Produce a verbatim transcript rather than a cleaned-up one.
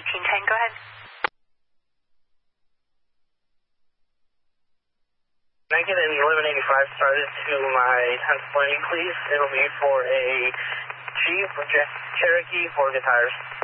eighteen ten, go ahead. Can I get an eleven eighty-five started to my tenth landing, please? It'll be for a Jeep Cherokee for guitars.